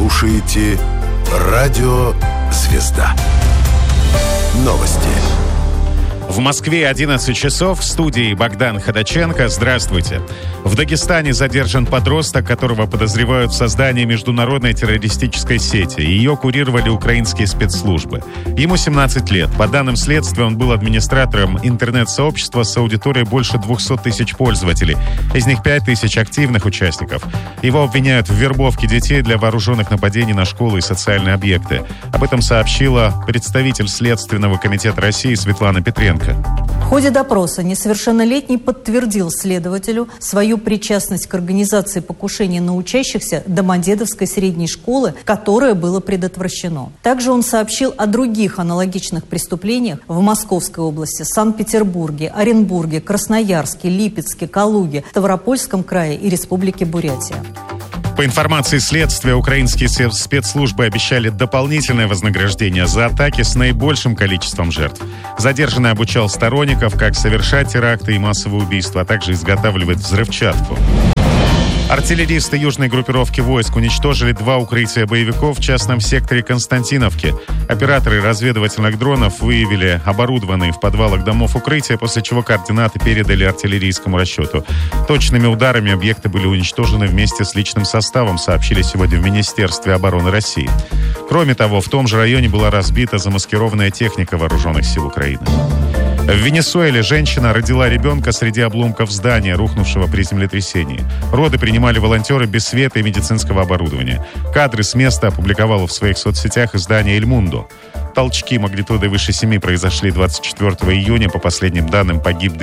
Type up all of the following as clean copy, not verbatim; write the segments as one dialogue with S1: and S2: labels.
S1: слушаете Радио Звезда. Новости.
S2: В Москве 11 часов, в студии Богдан Ходаченко. Здравствуйте. В Дагестане задержан подросток, которого подозревают в создании международной террористической сети. Ее курировали украинские спецслужбы. Ему 17 лет. По данным следствия, он был администратором интернет-сообщества с аудиторией больше 200 тысяч пользователей. Из них 5 тысяч активных участников. Его обвиняют в вербовке детей для вооруженных нападений на школы и социальные объекты. Об этом сообщила представитель Следственного комитета России Светлана Петренко.
S3: В ходе допроса несовершеннолетний подтвердил следователю свою причастность к организации покушения на учащихся Домодедовской средней школы, которое было предотвращено. Также он сообщил о других аналогичных преступлениях в Московской области, Санкт-Петербурге, Оренбурге, Красноярске, Липецке, Калуге, Ставропольском крае и Республике Бурятия.
S2: По информации следствия, украинские спецслужбы обещали дополнительное вознаграждение за атаки с наибольшим количеством жертв. Задержанный обучал сторонников, как совершать теракты и массовые убийства, а также изготавливать взрывчатку. Артиллеристы южной группировки войск уничтожили 2 укрытия боевиков в частном секторе Константиновки. Операторы разведывательных дронов выявили оборудованные в подвалах домов укрытия, после чего координаты передали артиллерийскому расчету. Точными ударами объекты были уничтожены вместе с личным составом, сообщили сегодня в Министерстве обороны России. Кроме того, в том же районе была разбита замаскированная техника вооруженных сил Украины. В Венесуэле женщина родила ребенка среди обломков здания, рухнувшего при землетрясении. Роды принимали волонтеры без света и медицинского оборудования. Кадры с места опубликовало в своих соцсетях издание «Эль Мундо». Толчки магнитудой выше 7 произошли 24 июня. По последним данным, погибли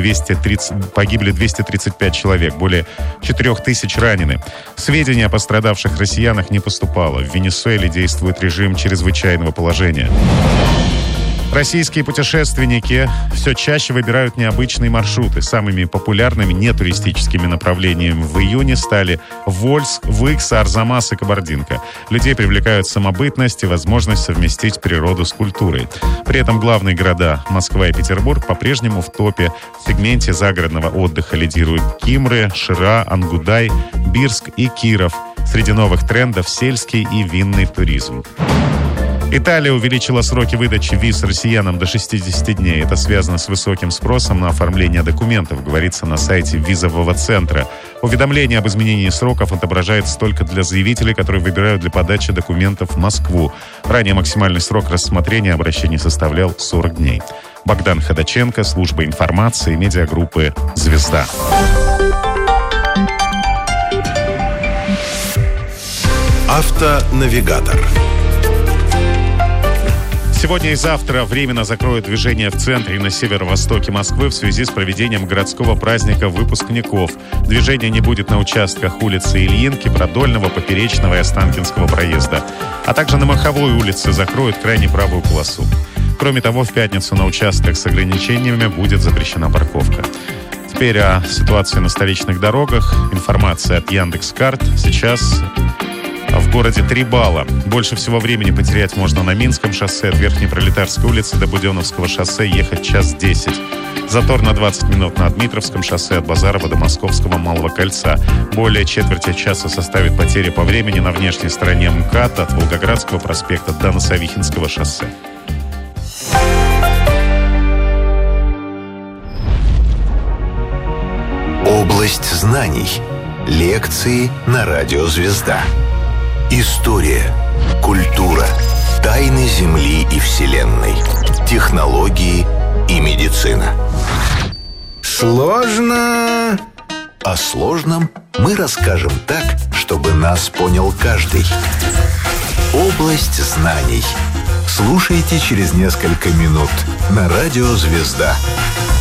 S2: 235 человек, более 4000 ранены. Сведения о пострадавших россиянах не поступало. В Венесуэле действует режим чрезвычайного положения. Российские путешественники все чаще выбирают необычные маршруты. Самыми популярными нетуристическими направлениями в июне стали Вольск, Выкс, Арзамас и Кабардинка. Людей привлекают самобытность и возможность совместить природу с культурой. При этом главные города Москва и Петербург по-прежнему в топе. В сегменте загородного отдыха лидируют Кимры, Шира, Ангудай, Бирск и Киров. Среди новых трендов сельский и винный туризм. Италия увеличила сроки выдачи виз россиянам до 60 дней. Это связано с высоким спросом на оформление документов, говорится на сайте визового центра. Уведомление об изменении сроков отображается только для заявителей, которые выбирают для подачи документов в Москву. Ранее максимальный срок рассмотрения обращений составлял 40 дней. Богдан Ходаченко, служба информации, медиагруппы «Звезда».
S1: Автонавигатор.
S2: Сегодня и завтра временно закроют движение в центре и на северо-востоке Москвы в связи с проведением городского праздника выпускников. Движение не будет на участках улицы Ильинки, Продольного, Поперечного и Останкинского проезда. А также на Маховой улице закроют крайне правую полосу. Кроме того, в пятницу на участках с ограничениями будет запрещена парковка. Теперь о ситуации на столичных дорогах. Информация от Яндекс.Карт. Сейчас в городе 3 балла. Больше всего времени потерять можно на Минском шоссе от Верхней Пролетарской улицы до Буденновского шоссе, ехать час 10. Затор на 20 минут на Дмитровском шоссе от Базарова до Московского Малого кольца. Более четверти часа составит потеря по времени на внешней стороне МКАД от Волгоградского проспекта до Носовихинского шоссе.
S1: Область знаний. Лекции на Радио Звезда. История, культура, тайны Земли и Вселенной, технологии и медицина. Сложно. О сложном мы расскажем так, чтобы нас понял каждый. Область знаний. Слушайте через несколько минут на Радио Звезда.